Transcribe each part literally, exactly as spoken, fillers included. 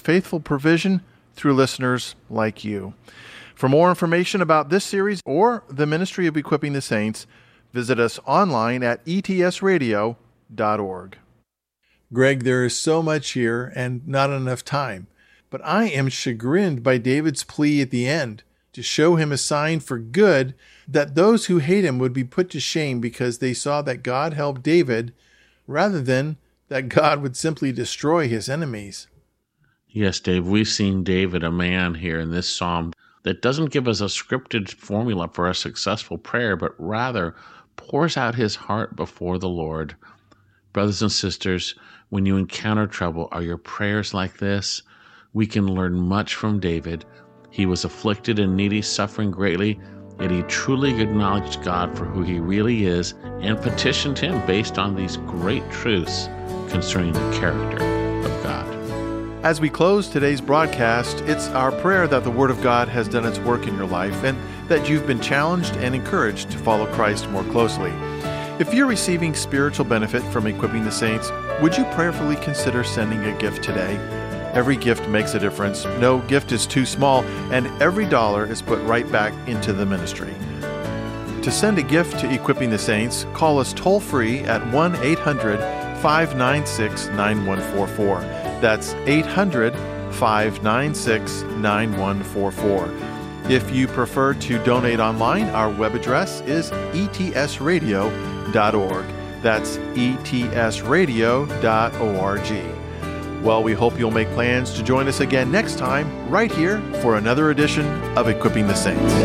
faithful provision through listeners like you. For more information about this series or the ministry of Equipping the Saints, visit us online at e t s radio dot org. Greg, there is so much here and not enough time, but I am chagrined by David's plea at the end to show him a sign for good that those who hate him would be put to shame because they saw that God helped David rather than that God would simply destroy his enemies. Yes, Dave, we've seen David, a man here in this psalm that doesn't give us a scripted formula for a successful prayer, but rather pours out his heart before the Lord. Brothers and sisters, when you encounter trouble, are your prayers like this? We can learn much from David. He was afflicted and needy, suffering greatly, yet he truly acknowledged God for who he really is and petitioned him based on these great truths concerning the character of God. As we close today's broadcast, it's our prayer that the Word of God has done its work in your life and that you've been challenged and encouraged to follow Christ more closely. If you're receiving spiritual benefit from Equipping the Saints, would you prayerfully consider sending a gift today? Every gift makes a difference. No gift is too small, and every dollar is put right back into the ministry. To send a gift to Equipping the Saints, call us toll-free at one eight hundred five nine six nine one four four. That's eight hundred five nine six nine one four four. If you prefer to donate online, our web address is e t s radio dot org. That's e t s radio dot org. Well, we hope you'll make plans to join us again next time, right here, for another edition of Equipping the Saints.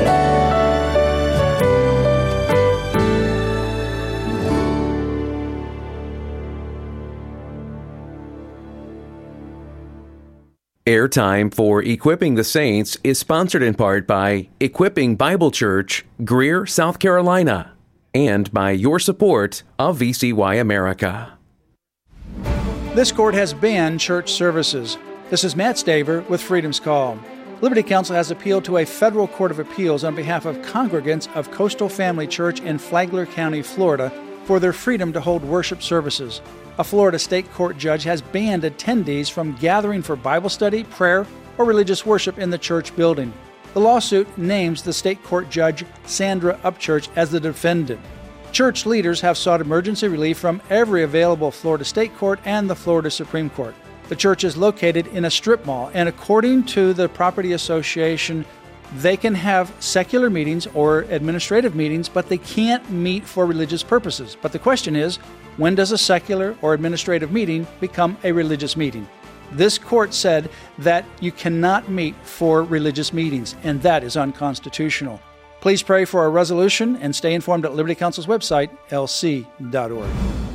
Airtime for Equipping the Saints is sponsored in part by Equipping Bible Church, Greer, South Carolina, and by your support of V C Y America. This court has banned church services. This is Matt Staver with Freedom's Call. Liberty Counsel has appealed to a federal court of appeals on behalf of congregants of Coastal Family Church in Flagler County, Florida, for their freedom to hold worship services. A Florida state court judge has banned attendees from gathering for Bible study, prayer, or religious worship in the church building. The lawsuit names the state court judge Sandra Upchurch as the defendant. Church leaders have sought emergency relief from every available Florida state court and the Florida Supreme Court. The church is located in a strip mall, and according to the Property Association, they can have secular meetings or administrative meetings, but they can't meet for religious purposes. But the question is, when does a secular or administrative meeting become a religious meeting? This court said that you cannot meet for religious meetings, and that is unconstitutional. Please pray for a resolution and stay informed at Liberty Counsel's website, l c dot org.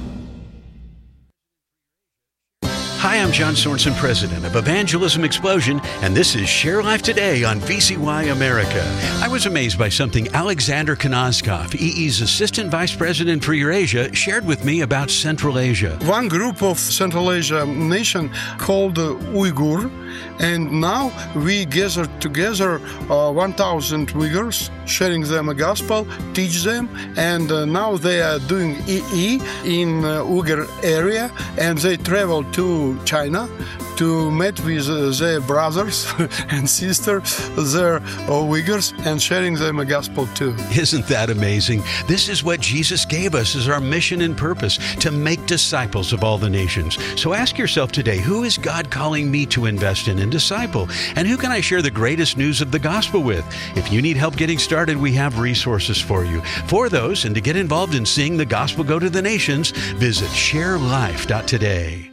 Hi, I'm John Sorensen, president of Evangelism Explosion, and this is Share Life Today on V C Y America. I was amazed by something Alexander Kanazkov, E E's assistant vice president for Eurasia, shared with me about Central Asia. One group of Central Asia nation called uh, Uyghur, and now we gather together uh, one thousand Uyghurs, sharing them a gospel, teach them, and uh, now they are doing E E in uh, Uyghur area, and they travel to China to meet with uh, their brothers and sisters, their uh, Uyghurs, and sharing them a gospel too. Isn't that amazing? This is what Jesus gave us as our mission and purpose, to make disciples of all the nations. So ask yourself today, who is God calling me to invest in and disciple? And who can I share the greatest news of the gospel with? If you need help getting started, we have resources for you. For those, and to get involved in seeing the gospel go to the nations, visit share life dot today.